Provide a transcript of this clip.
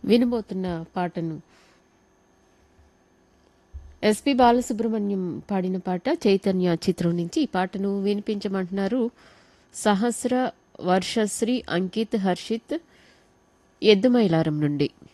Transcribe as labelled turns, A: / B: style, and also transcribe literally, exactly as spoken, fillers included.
A: వినబోతున్న పాటను ఎస్పి బాలసుబ్రహ్మణ్యం పాడిన పాట చైతన్య చిత్రం నుంచి. ఈ పాటను వినిపించమంటున్నారు సహస్ర, వర్షశ్రీ, అంకిత్, హర్షిత్ ఎద్దుమైలారం నుండి.